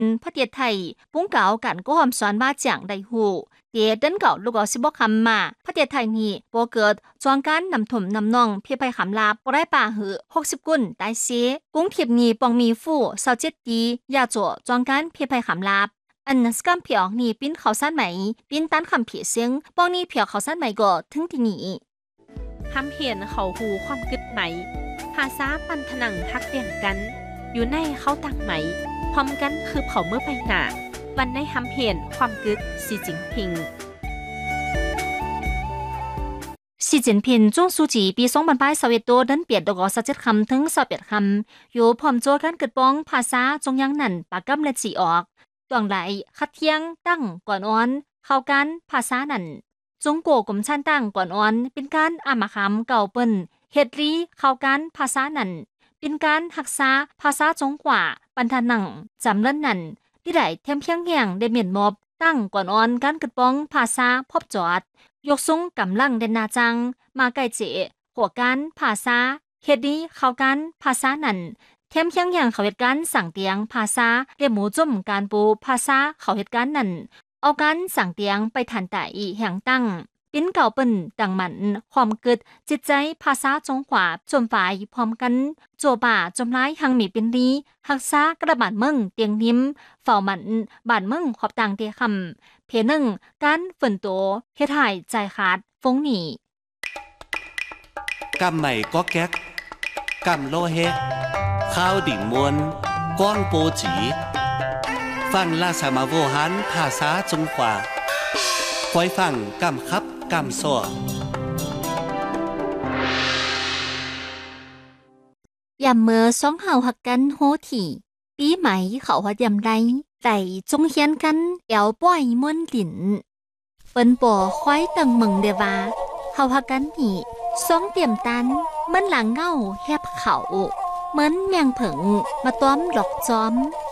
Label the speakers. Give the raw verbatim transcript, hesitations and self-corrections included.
Speaker 1: ประเทศไทยปุ้งเก่ากันก็หอมสอนมาจังได้หูเดียดันเก่าลูกเอาสิบคำมาประเทศไทยนี่บ่เกิดจองการนำถมนำนองเพียไปขำลาบ่ได้ป่าหือหกสิบกุ่นได้เสียกุ้งเทียบนี่ปองมีฟู่เศร้าเจ็ดดียาจ่อจองการเพียไปขำลาอันสกัมเพียวนี่ปิ้นเขาสั้นไหมปิ้นตันคำเพียเสียงปองนี่เพียวเขาสั้นไหมก็ถึงที่นี่
Speaker 2: ทำเห็นเขาหูความกึดไหมภาษาปันถนังฮักเดี่ยงกันอยู่ในเขาต่างไหมพร้อมกันคือเผาเมื่อไปหนาวันในทำเห็นความกึดสีจิงพิง
Speaker 1: สีจินพินจงสูจีปีสองพันแปดสิบเอ็ดตัวดันเปลี่ยนดอกสักเจ็ดคำถึงสิบเอ็ดคำอยู่พร้อมโจกันเกิดป้องภาษาจงยังนั่นปากกำเล็ดสีออกตวงไหลคัดเทียงตั้งก่อนอ่อนเข้ากันภาษานั่นจงโกกลมชันตั้งก่อนอ่อนเป็นการอามาคำเก่าเปิ้นเฮ็ดรีเข้ากันภาษานั่นเป็นการรักษาภาษาจงกว่าปันทนังจำเล่นนั่นที่ได้เทียมเพียงแห่งได้เมียนมอบตั้งก่อนอ่อนการเกิดป้องภาษาพบจอดยกสูงกำลังเดนนาจังมาไกลเจหัวกันภาษาเฮ็ดนี้เข้ากันภาษานั่นเทียมเพียงอย่างเขาเหตุการณ์สั่งเตียงภาษาเรียหมูจุ่มการปูภาษาเขาเหตุการณ์นั่นเอากันสั่งเตียงไปทันแต่อีแห่งตั้งปิ้นเก่าเปิ้นดังมันความเกิดจิตใจภาษาจงขวาจมฝ่ายพร้อมกันโจบ่าจมร้ายหังมีเป็นดีหักษากระบาดเมืองเตียงนิ่มเฝ้ามันบานเมืองขอบต่างเตียคำเพนึงการฝนโตเฮ็ดให้ใจขาดฟงหนี
Speaker 3: กำใหม่ก็แก๊กกำโลเฮข้าวดิ่งมวนก้องโปจีฟังลาสามาโวหันภาษาจงขวาคอยฟังกำคับกำซ้
Speaker 1: อยำเมื่อสองเฮาหักกันโหถี่ปีใหม่เขาหัดยำไรไต่จงเฮียนกันแอวป้อยม้วนหลินเปิ้นป่อควายตังมึงเดว่าเฮาหักกันนี่สองเตรียมตันมันหลังเงาแฮบเขาเหมือนแมงผึ่งมาต้อมหลอกจอม